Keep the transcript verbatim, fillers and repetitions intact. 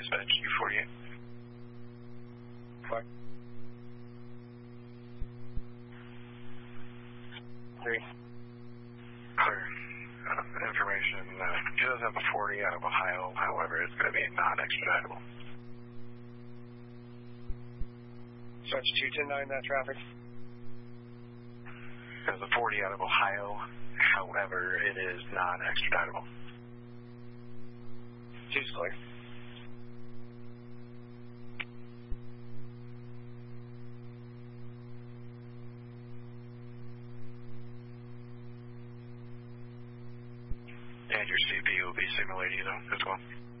dispatch U forty-eight. Fine. Three. Clear. Uh, information, uh, she does have a forty out of Ohio, however, it's going to be non-expeditable. Dispatch two ten nine, that traffic. There's a forty out of Ohio, however, it is non-expeditable. Two's clear. And your C P will be signal eighty though, as well.